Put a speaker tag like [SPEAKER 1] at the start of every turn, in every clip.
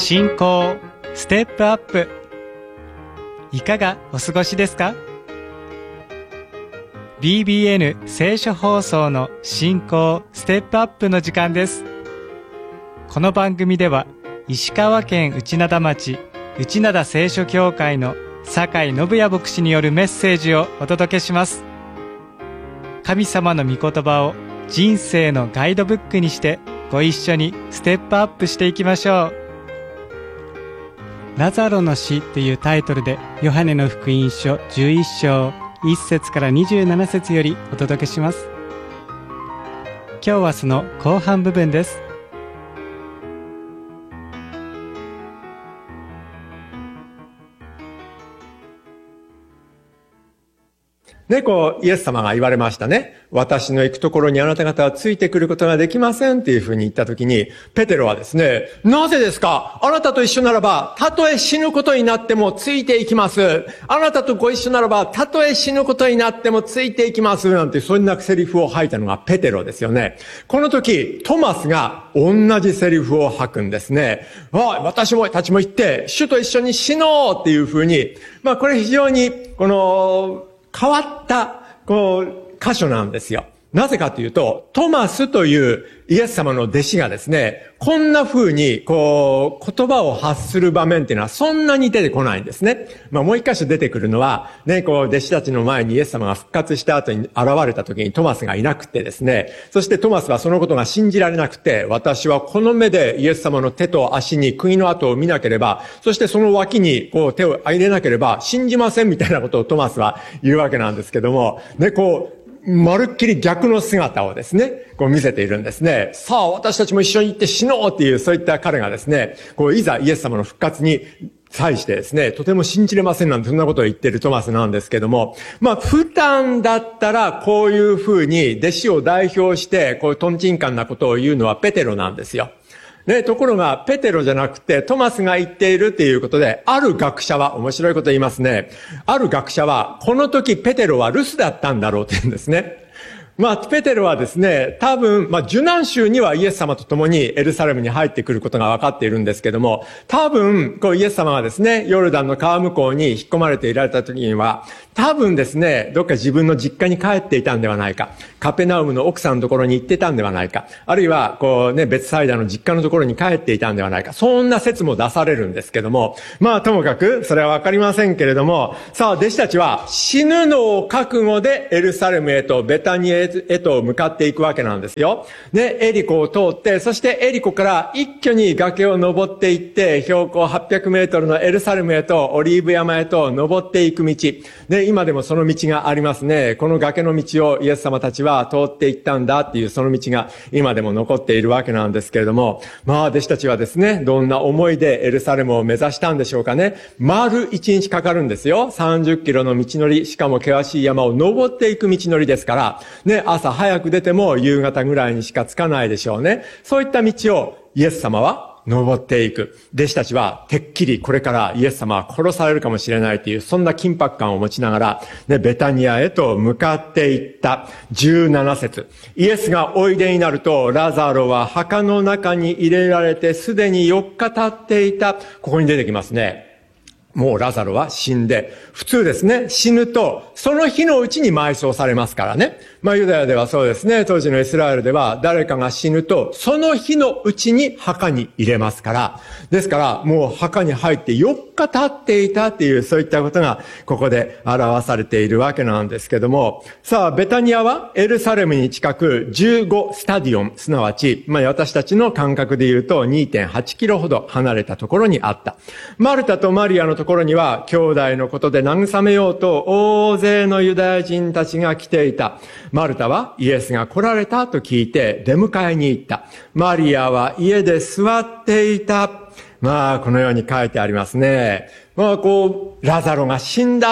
[SPEAKER 1] 信仰ステップアップ、いかがお過ごしですか？ BBN 聖書放送の信仰ステップアップの時間です。この番組では石川県内灘町内灘聖書教会の酒井信也牧師によるメッセージをお届けします。神様の御言葉を人生のガイドブックにしてご一緒にステップアップしていきましょう。ラザロの死というタイトルでヨハネの福音書11章1節から27節よりお届けします。今日はその後半部分です。
[SPEAKER 2] イエス様が言われましたね。私の行くところにあなた方はついてくることができませんっていうふうに言ったときに、ペテロはですね、なぜですか？あなたと一緒ならば、たとえ死ぬことになってもついていきます。あなたとご一緒ならば、たとえ死ぬことになってもついていきます。なんて、そんなセリフを吐いたのがペテロですよね。この時、トマスが同じセリフを吐くんですね。私たちも行って、主と一緒に死のうっていうふうに、これ非常に、変わった、箇所なんですよ。なぜかというと、トマスというイエス様の弟子がですね、こんな風に、言葉を発する場面っていうのはそんなに出てこないんですね。もう一箇所出てくるのは、弟子たちの前にイエス様が復活した後に現れた時にトマスがいなくてですね、そしてトマスはそのことが信じられなくて、私はこの目でイエス様の手と足に釘の跡を見なければ、そしてその脇に手を入れなければ信じませんみたいなことをトマスは言うわけなんですけども、まるっきり逆の姿をですね、見せているんですね。さあ、私たちも一緒に行って死のうっていう、そういった彼がですね、いざイエス様の復活に際してですね、とても信じれませんなんてそんなことを言っているトマスなんですけども、普段だったらこういうふうに弟子を代表して、トンチンカンなことを言うのはペテロなんですよ。ところが、ペテロじゃなくて、トマスが言っているっていうことで、ある学者は、面白いこと言いますね。ある学者は、この時ペテロは留守だったんだろうって言うんですね。ペテロはですね、多分、受難週にはイエス様と共にエルサレムに入ってくることが分かっているんですけども、多分、イエス様がですね、ヨルダンの川向こうに引っ込まれていられた時には、多分ですね、どっか自分の実家に帰っていたんではないか。カペナウムの奥さんのところに行ってたんではないか。あるいは、ベツサイダの実家のところに帰っていたんではないか。そんな説も出されるんですけども、ともかく、それはわかりませんけれども、さあ、弟子たちは死ぬのを覚悟でエルサレムへと、ベタニエへと向かっていくわけなんですよ。エリコを通って、そしてエリコから一挙に崖を登っていって、標高800メートルのエルサレムへと、オリーブ山へと登っていく道。今でもその道がありますね。この崖の道をイエス様たちは通っていったんだっていうその道が今でも残っているわけなんですけれども、弟子たちはですね、どんな思いでエルサレムを目指したんでしょうかね。丸1日かかるんですよ。30キロの道のり、しかも険しい山を登っていく道のりですから、朝早く出ても夕方ぐらいにしか着かないでしょうね。そういった道をイエス様は登っていく。弟子たちはてっきりこれからイエス様は殺されるかもしれないというそんな緊迫感を持ちながら、ベタニアへと向かっていった17節。イエスがおいでになると、ラザロは墓の中に入れられてすでに4日経っていた。ここに出てきますね。もうラザロは死んで、普通ですね、死ぬと、その日のうちに埋葬されますからね。ユダヤではそうですね、当時のイスラエルでは、誰かが死ぬと、その日のうちに墓に入れますから、ですから、もう墓に入って4日経っていたっていう、そういったことが、ここで表されているわけなんですけども、さあ、ベタニアは、エルサレムに近く、15スタディオン、すなわち、私たちの感覚で言うと、2.8 キロほど離れたところにあった。マルタとマリアのところには、兄弟のことで慰めようと、大勢のユダヤ人たちが来ていた。マルタはイエスが来られたと聞いて出迎えに行った。マリアは家で座っていた。このように書いてありますね。ラザロが死んだ。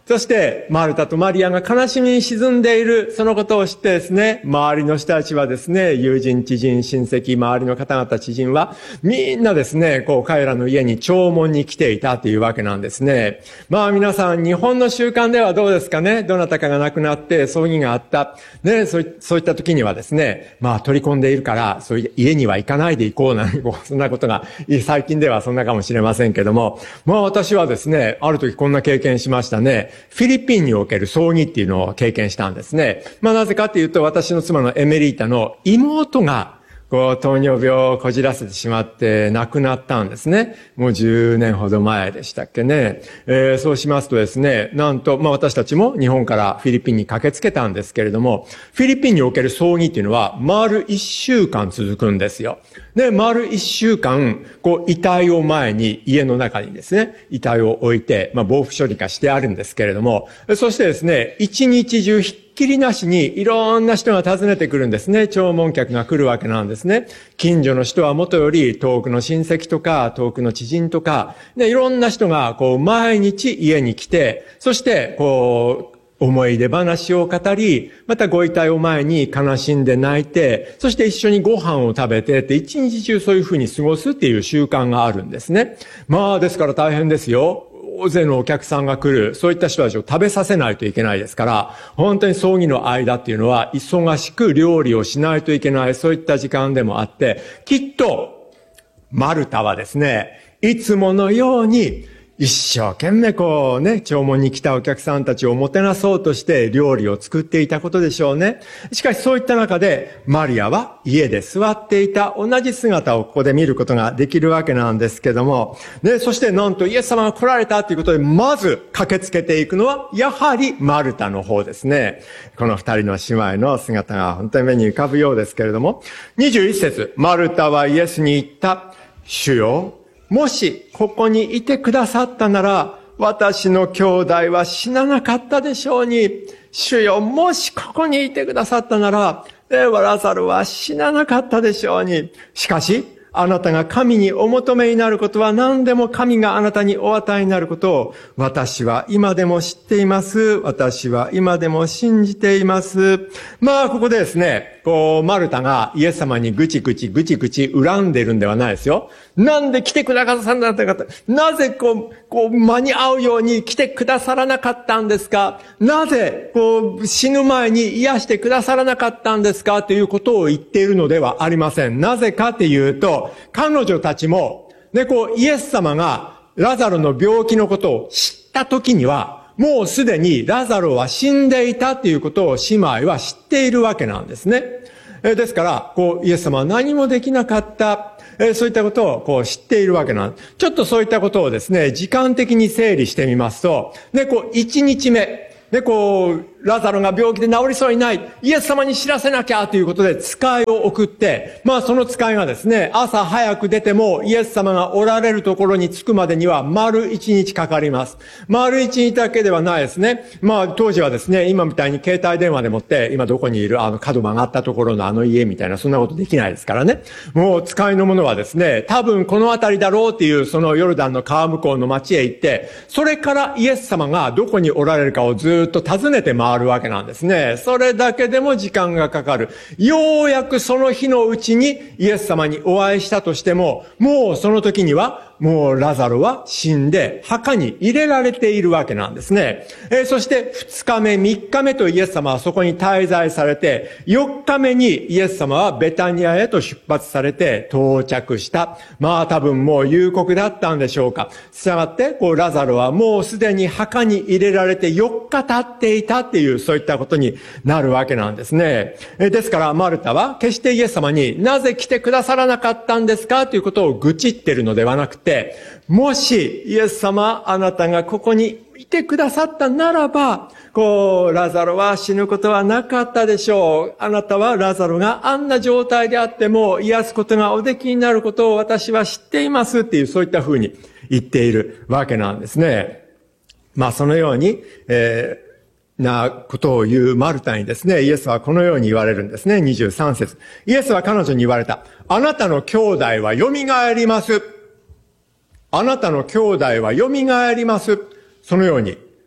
[SPEAKER 2] そして、マルタとマリアが悲しみに沈んでいる、そのことを知ってですね、周りの人たちはですね、友人、知人、親戚、周りの方々、知人は、みんなですね、彼らの家に弔問に来ていたというわけなんですね。皆さん、日本の習慣ではどうですかね。どなたかが亡くなって葬儀があった。ね、そういった時にはですね、取り込んでいるから、そういう家には行かないで行こうなんて、そんなことが、最近ではそんなかもしれませんけども、私はですね、ある時こんな経験しましたね。フィリピンにおける葬儀っていうのを経験したんですね。なぜかというと、私の妻のエメリータの妹が、糖尿病をこじらせてしまって亡くなったんですね。もう10年ほど前でしたっけね。そうしますとですね、なんと、私たちも日本からフィリピンに駆けつけたんですけれども、フィリピンにおける葬儀っていうのは、丸1週間続くんですよ。で、丸1週間、遺体を前に、家の中にですね、遺体を置いて、防腐処理がしてあるんですけれども、そしてですね、一日中ひっきりなしにいろんな人が訪ねてくるんですね。弔問客が来るわけなんですね。近所の人はもとより遠くの親戚とか遠くの知人とか、いろんな人が毎日家に来て、そして思い出話を語り、またご遺体を前に悲しんで泣いて、そして一緒にご飯を食べてって一日中そういうふうに過ごすっていう習慣があるんですね。ですから大変ですよ。大勢のお客さんが来る、そういった人たちを食べさせないといけないですから、本当に葬儀の間っていうのは忙しく料理をしないといけない、そういった時間でもあって、きっと、マルタはですね、いつものように、一生懸命弔問に来たお客さんたちをもてなそうとして料理を作っていたことでしょうね。しかしそういった中で、マリアは家で座っていた同じ姿をここで見ることができるわけなんですけども、そしてなんとイエス様が来られたということで、まず駆けつけていくのは、やはりマルタの方ですね。この二人の姉妹の姿が本当に目に浮かぶようですけれども、21節、マルタはイエスに言った、主よ、もしここにいてくださったなら、私の兄弟は死ななかったでしょうに。主よ、もしここにいてくださったなら、ラザルは死ななかったでしょうに。しかし、あなたが神にお求めになることは何でも神があなたにお与えになることを私は今でも知っています。私は今でも信じています。ここでですね、マルタがイエス様にぐちぐち恨んでいるんではないですよ。なんで来てくださらなかった？なぜ間に合うように来てくださらなかったんですか？なぜ死ぬ前に癒してくださらなかったんですか？ということを言っているのではありません。なぜかというと、彼女たちも、イエス様がラザロの病気のことを知った時には、もうすでにラザロは死んでいたということを姉妹は知っているわけなんですね。ですから、イエス様は何もできなかった。そういったことを知っているわけなんです。ちょっとそういったことをですね、時間的に整理してみますと、1日目、ラザロが病気で治りそうにない。イエス様に知らせなきゃということで使いを送って、その使いがですね、朝早く出てもイエス様がおられるところに着くまでには丸1日かかります。丸1日だけではないですね。当時はですね、今みたいに携帯電話でもって、今どこにいる角曲がったところの家みたいな、そんなことできないですからね。もう使いの者はですね、多分この辺りだろうっていうそのヨルダンの川向こうの町へ行って、それからイエス様がどこにおられるかをずっと尋ねて回るわけなんですね。それだけでも時間がかかる。ようやくその日のうちにイエス様にお会いしたとしても、もうその時にはもうラザロは死んで墓に入れられているわけなんですね。そして2日目、3日目とイエス様はそこに滞在されて、4日目にイエス様はベタニアへと出発されて到着した。多分もう夕刻だったんでしょうか。したがって、ラザロはもうすでに墓に入れられて4日経っていたっていう、そういったことになるわけなんですね。ですからマルタは決してイエス様になぜ来てくださらなかったんですかということを愚痴ってるのではなくて、もしイエス様あなたがここにいてくださったならば、ラザロは死ぬことはなかったでしょう。あなたはラザロがあんな状態であっても癒すことがおできになることを私は知っていますっていう、そういったふうに言っているわけなんですね。そのように、なことを言うマルタにですね、イエスはこのように言われるんですね。23節。イエスは彼女に言われた。あなたの兄弟は蘇ります。あなたの兄弟は蘇ります。そのように、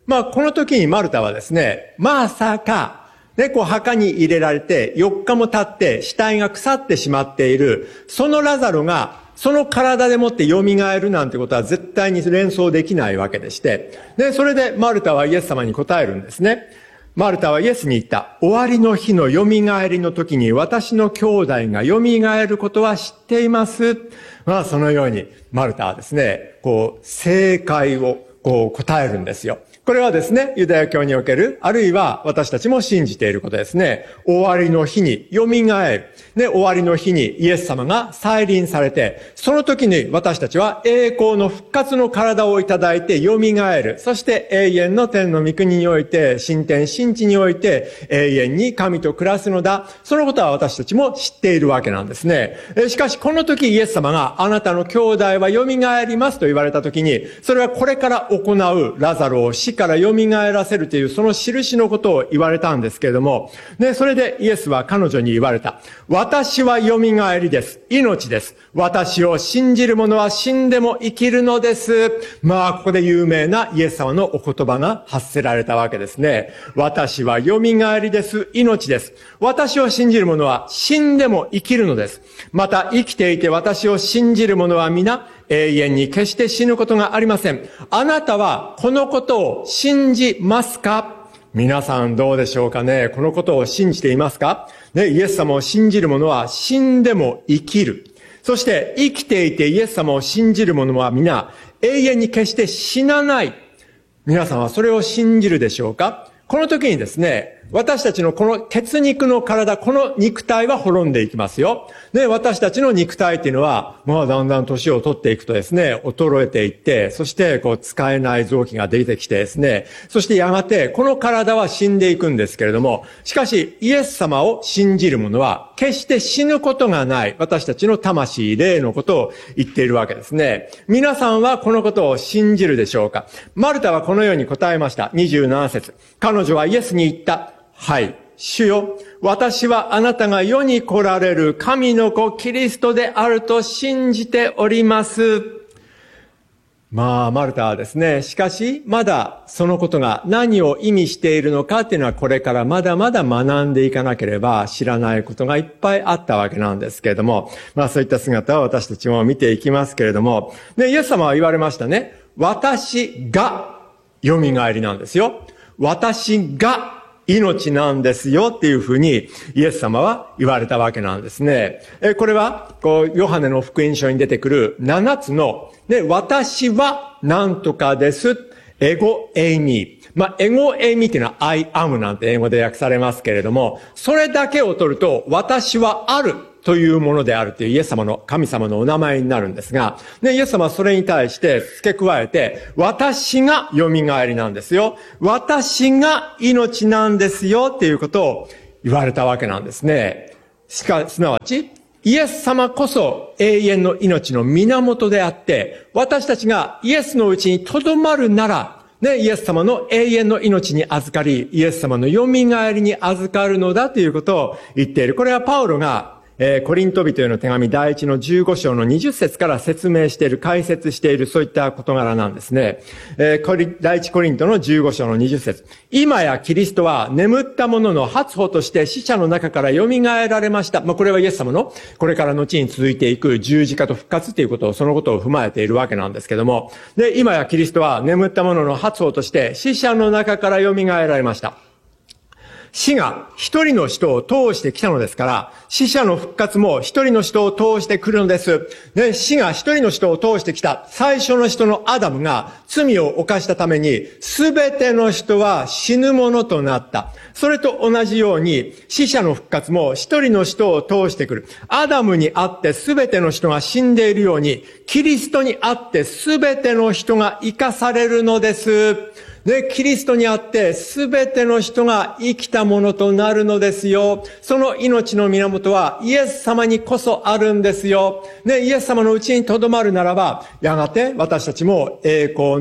[SPEAKER 2] この時にマルタはですね、まさか、墓に入れられて4日も経って死体が腐ってしまっている、そのラザロがその体でもって蘇るなんてことは絶対に連想できないわけでして、それでマルタはイエス様に答えるんですね。マルタはイエスに言った。終わりの日の蘇りの時に私の兄弟が蘇ることは知っています。そのようにマルタはですね、正解を答えるんですよ。これはですね、ユダヤ教における、あるいは私たちも信じていることですね。終わりの日に蘇る。終わりの日にイエス様が再臨されて、その時に私たちは栄光の復活の体をいただいて蘇る。そして永遠の天の御国において、新天新地において永遠に神と暮らすのだ。そのことは私たちも知っているわけなんですね。しかしこの時イエス様があなたの兄弟は蘇りますと言われた時に、それはこれから行うラザロを死から蘇らせるというその印のことを言われたんですけれども、それでイエスは彼女に言われた。私は蘇りです。命です。私を信じる者は死んでも生きるのです。ここで有名なイエス様のお言葉が発せられたわけですね。私は蘇りです。命です。私を信じる者は死んでも生きるのです。また生きていて私を信じる者は皆永遠に決して死ぬことがありません。あなたはこのことを信じますか？皆さんどうでしょうかね。このことを信じていますか？イエス様を信じる者は死んでも生きる。そして生きていてイエス様を信じる者は皆永遠に決して死なない。皆さんはそれを信じるでしょうか？この時にですね、私たちのこの血肉の体、この肉体は滅んでいきますよ。私たちの肉体っていうのは、だんだん年を取っていくとですね、衰えていって、そして使えない臓器が出てきてですね、そしてやがてこの体は死んでいくんですけれども、しかしイエス様を信じる者は決して死ぬことがない。私たちの魂、霊のことを言っているわけですね。皆さんはこのことを信じるでしょうか？マルタはこのように答えました。27節。彼女はイエスに言った。はい、主よ、私はあなたが世に来られる神の子キリストであると信じております。マルタはですね、しかしまだそのことが何を意味しているのかっていうのはこれからまだまだ学んでいかなければ知らないことがいっぱいあったわけなんですけれども、そういった姿を私たちも見ていきますけれども、イエス様は言われましたね。私が蘇りなんですよ。私が命なんですよっていうふうにイエス様は言われたわけなんですね。これはヨハネの福音書に出てくる7つの私はなんとかです。エゴエイミー。エゴエイミーっていうのは I am なんて英語で訳されますけれども、それだけを取ると私はあるというものであるというイエス様の神様のお名前になるんですが、イエス様はそれに対して付け加えて、私が蘇りなんですよ。私が命なんですよっていうことを言われたわけなんですね。すなわち、イエス様こそ永遠の命の源であって、私たちがイエスのうちに留まるなら、イエス様の永遠の命に預かり、イエス様の蘇りに預かるのだということを言っている。これはパウロがコリント人への手紙第1の15章の20節から説明している、解説している、そういった事柄なんですね。第1コリントの15章の20節。今やキリストは眠った者の初歩として死者の中から蘇られました。これはイエス様のこれから後に続いていく十字架と復活ということを、そのことを踏まえているわけなんですけども。今やキリストは眠った者の初歩として死者の中から蘇られました。死が一人の人を通してきたのですから、死者の復活も一人の人を通してくるのです。死が一人の人を通してきた最初の人のアダムが罪を犯したために、すべての人は死ぬものとなった。それと同じように、死者の復活も一人の人を通してくる。アダムにあってすべての人が死んでいるように、キリストにあってすべての人が生かされるのです。キリストにあってすべての人が生きたものとなるのですよ。その命の源はイエス様にこそあるんですよ。イエス様のうちに留まるならば、やがて私たちも栄光の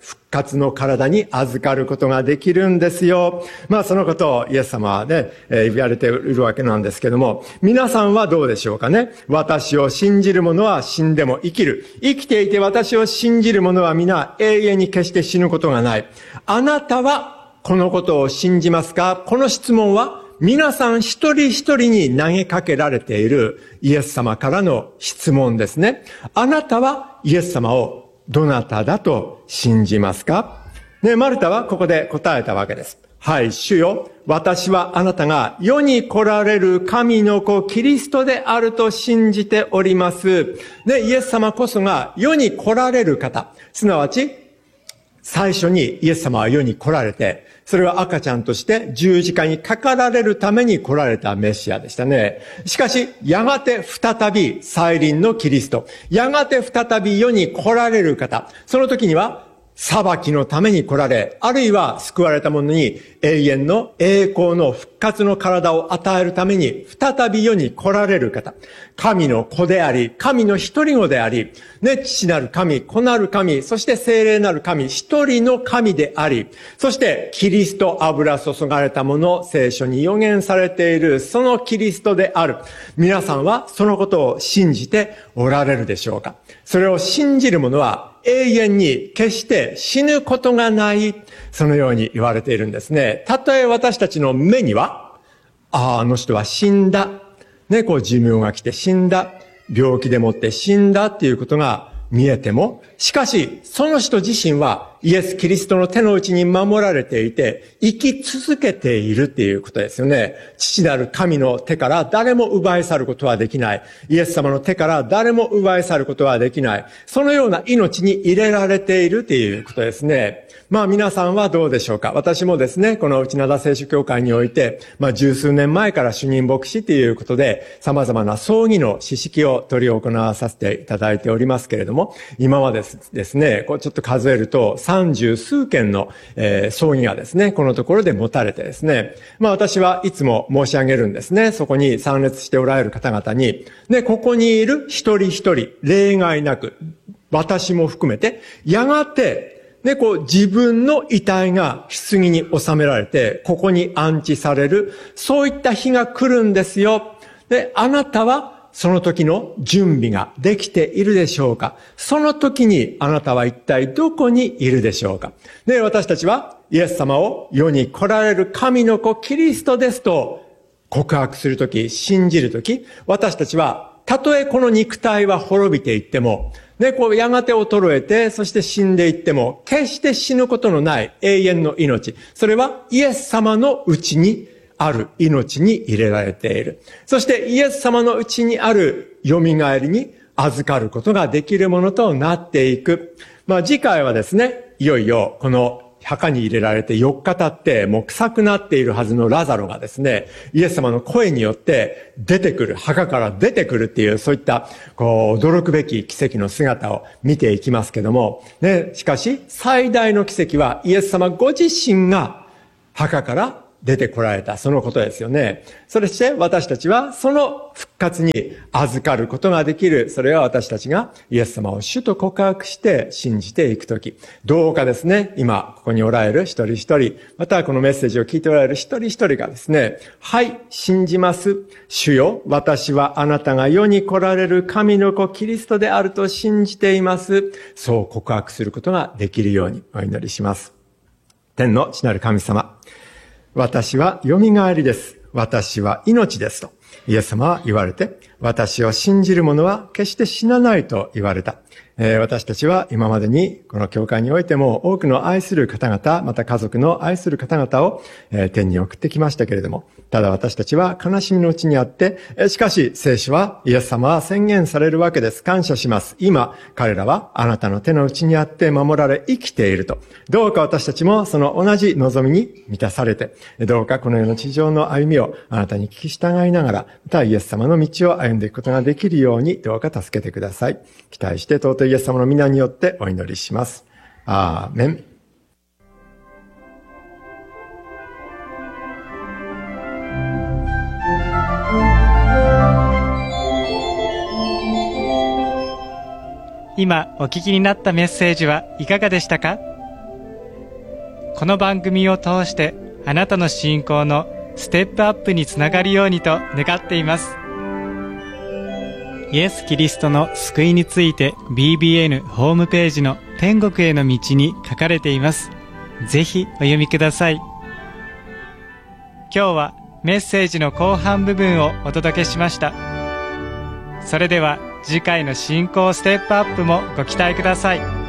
[SPEAKER 2] 復活の体に預かることができるんですよ。そのことをイエス様はね、言われているわけなんですけども、皆さんはどうでしょうかね。私を信じる者は死んでも生きる。生きていて私を信じる者は皆永遠に決して死ぬことがない。あなたはこのことを信じますか？この質問は皆さん一人一人に投げかけられているイエス様からの質問ですね。あなたはイエス様をどなただと信じますか？ね、マルタはここで答えたわけです。はい、主よ、私はあなたが世に来られる神の子キリストであると信じております。で、イエス様こそが世に来られる方、すなわち最初にイエス様は世に来られて、それは赤ちゃんとして十字架にかかられるために来られたメシアでしたね。しかし、やがて再び再臨のキリスト、やがて再び世に来られる方、その時には裁きのために来られ、あるいは救われた者に永遠の栄光の復活の体を与えるために再び世に来られる方。神の子であり、神の一人子であり、ね、父なる神、子なる神、そして聖霊なる神、一人の神であり、そしてキリスト油注がれたもの、聖書に予言されているそのキリストである。皆さんはそのことを信じておられるでしょうか？それを信じる者は永遠に決して死ぬことがない。そのように言われているんですね。たとえ私たちの目には、あの人は死んだ。ね、寿命が来て死んだ。病気でもって死んだっていうことが見えても、しかし、その人自身はイエス・キリストの手の内に守られていて、生き続けているっていうことですよね。父なる神の手から誰も奪い去ることはできない。イエス様の手から誰も奪い去ることはできない。そのような命に入れられているっていうことですね。皆さんはどうでしょうか？私もですね、この内灘聖書協会において、十数年前から主任牧師っていうことで、様々な葬儀の知識を執り行わさせていただいておりますけれども、今はですね、ちょっと数えると30数件の、葬儀がですね、このところで持たれてですね、私はいつも申し上げるんですね、そこに参列しておられる方々に、ね、ここにいる一人一人、例外なく、私も含めて、やがて、で、自分の遺体が棺に収められて、ここに安置される、そういった日が来るんですよ。で、あなたはその時の準備ができているでしょうか？その時にあなたは一体どこにいるでしょうか？で、私たちはイエス様を世に来られる神の子キリストですと告白するとき、信じるとき、私たちはたとえこの肉体は滅びていっても、ね、やがて衰えて、そして死んでいっても、決して死ぬことのない永遠の命。それはイエス様のうちにある命に入れられている。そしてイエス様のうちにある蘇りに預かることができるものとなっていく。次回はですね、いよいよこの墓に入れられて4日経ってもう臭くなっているはずのラザロがですね、イエス様の声によって出てくる、墓から出てくるっていう、そういった驚くべき奇跡の姿を見ていきますけども、ね、しかし最大の奇跡はイエス様ご自身が墓から出てこられた、そのことですよね。そして私たちはその復活に預かることができる。それは私たちがイエス様を主と告白して信じていくとき。どうかですね、今ここにおられる一人一人、またこのメッセージを聞いておられる一人一人がですね、はい、信じます。主よ、私はあなたが世に来られる神の子キリストであると信じています。そう告白することができるようにお祈りします。天の父なる神様、私は蘇りです。私は命ですとイエス様は言われて、私を信じる者は決して死なないと言われた。私たちは今までにこの教会においても多くの愛する方々、また家族の愛する方々を天に送ってきましたけれども、ただ私たちは悲しみのうちにあって、しかし聖書はイエス様は宣言されるわけです。感謝します。今彼らはあなたの手の内にあって守られ生きていると。どうか私たちもその同じ望みに満たされて、どうかこの世の地上の歩みをあなたに聞き従いながら、またイエス様の道を歩んでいくことができるようにどうか助けてください。期待して尊いイエス様の皆によってお祈りします。アーメン。
[SPEAKER 1] 今お聞きになったメッセージはいかがでしたか？ この番組を通してあなたの信仰のステップアップにつながるようにと願っています。イエス・キリストの救いについて BBN ホームページの天国への道に書かれています。ぜひお読みください。今日はメッセージの後半部分をお届けしました。それでは次回の信仰ステップアップもご期待ください。